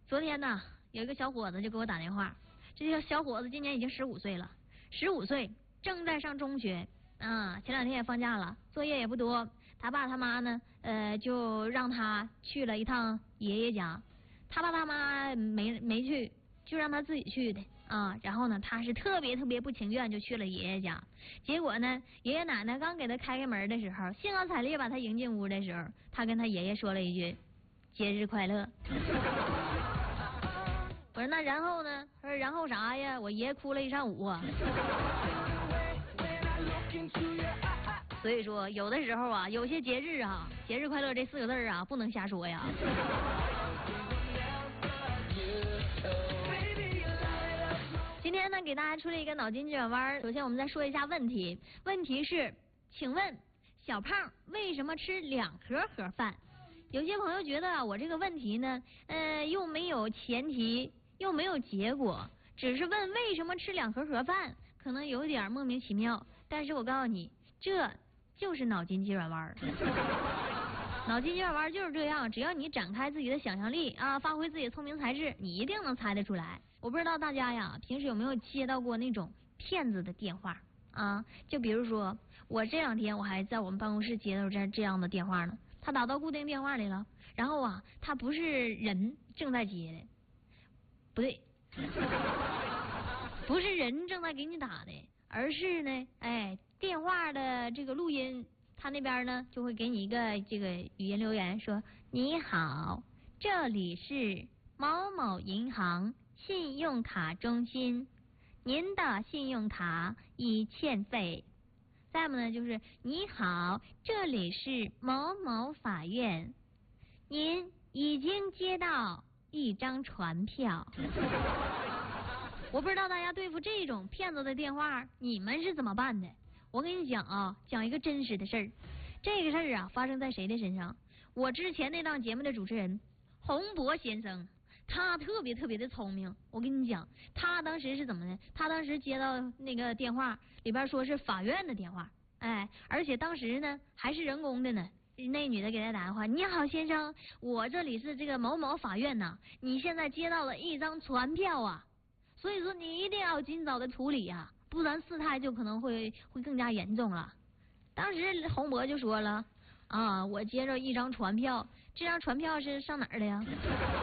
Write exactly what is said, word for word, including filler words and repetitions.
昨天呢，有一个小伙子就给我打电话，这个小伙子今年已经十五岁了，十五岁正在上中学啊。前两天也放假了，作业也不多，他爸他妈呢，呃，就让他去了一趟爷爷家，他爸他妈没没去，就让他自己去的啊。然后呢，他是特别特别不情愿就去了爷爷家，结果呢，爷爷奶奶刚给他开开门的时候，兴高采烈把他迎进屋的时候，他跟他爷爷说了一句节日快乐。我说那然后呢？他说然后啥呀？我爷爷哭了一上午啊。所以说，有的时候啊，有些节日啊，节日快乐这四个字啊，不能瞎说呀。今天呢，给大家出了一个脑筋急转弯。首先，我们再说一下问题。问题是，请问小胖为什么吃两盒盒饭？有些朋友觉得啊，我这个问题呢，呃，又没有前提，又没有结果，只是问为什么吃两盒盒饭，可能有点莫名其妙。但是我告诉你，这就是脑筋急转弯。脑筋急转弯就是这样，只要你展开自己的想象力啊，发挥自己的聪明才智，你一定能猜得出来。我不知道大家呀，平时有没有接到过那种骗子的电话啊？就比如说，我这两天我还在我们办公室接到这这样的电话呢。他打到固定电话里了，然后啊，他不是人正在接的，不对，不是人正在给你打的，而是呢，哎，电话的这个录音，他那边呢就会给你一个这个语音留言说：“你好，这里是某某银行信用卡中心，您的信用卡已欠费。”再么呢，就是你好，这里是某某法院，您已经接到一张传票。我不知道大家对付这种骗子的电话，你们是怎么办的？我跟你讲啊，讲一个真实的事儿。这个事儿啊，发生在谁的身上？我之前那档节目的主持人洪博先生。他特别特别的聪明，我跟你讲，他当时是怎么的？他当时接到那个电话里边说是法院的电话，哎，而且当时呢还是人工的呢。那女的给他打电话：“你好，先生，我这里是这个某某法院呐，你现在接到了一张传票啊，所以说你一定要尽早的处理呀、啊，不然事态就可能会会更加严重了。”当时洪博就说了：“啊，我接着一张传票，这张传票是上哪儿的呀？”